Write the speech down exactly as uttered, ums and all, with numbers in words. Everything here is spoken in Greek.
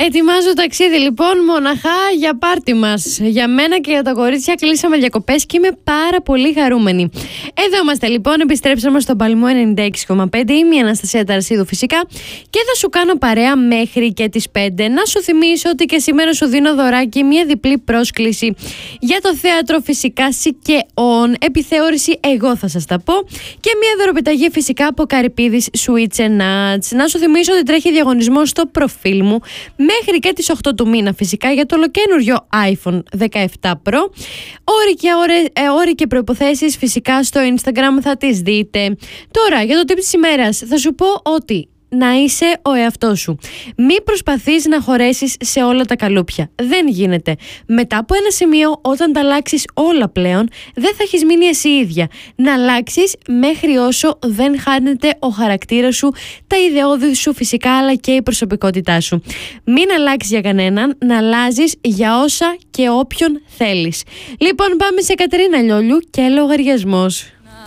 Ετοιμάζω ταξίδι λοιπόν μοναχά για πάρτι μας. Για μένα και για τα κορίτσια κλείσαμε διακοπές και είμαι πάρα πολύ χαρούμενη. Εδώ είμαστε λοιπόν, επιστρέψαμε στον Παλμό ενενήντα έξι κόμμα πέντε. Είμαι η Αναστασία Ταρασίδου φυσικά και θα σου κάνω παρέα μέχρι και τις πέντε. Να σου θυμίσω ότι και σήμερα σου δίνω δωράκι, μια διπλή πρόσκληση για το θέατρο φυσικά Σικαιών. Επιθεώρηση εγώ θα σας τα πω. Και μια δωροπιταγή φυσικά από Καρυπίδης Sweets and Nuts. Να σου θυμίσω ότι τρέχει διαγωνισμό στο προφίλ μου μέχρι και τις οκτώ του μήνα φυσικά για το ολοκαίνουργιο iPhone δεκαεπτά Pro. Όροι και, ώρες, ε, όροι και προϋποθέσεις φυσικά στο Instagram θα τις δείτε. Τώρα για το tip της ημέρας θα σου πω ότι να είσαι ο εαυτός σου. Μη προσπαθείς να χωρέσεις σε όλα τα καλούπια. Δεν γίνεται. Μετά από ένα σημείο, όταν τα αλλάξεις όλα πλέον, δεν θα έχεις μείνει εσύ ίδια. Να αλλάξεις μέχρι όσο δεν χάνεται ο χαρακτήρας σου, τα ιδεώδη σου φυσικά, αλλά και η προσωπικότητά σου. Μην αλλάξεις για κανέναν, να αλλάζεις για όσα και όποιον θέλεις. Λοιπόν, πάμε σε Κατερίνα Λιόλιου και λογαριασμός.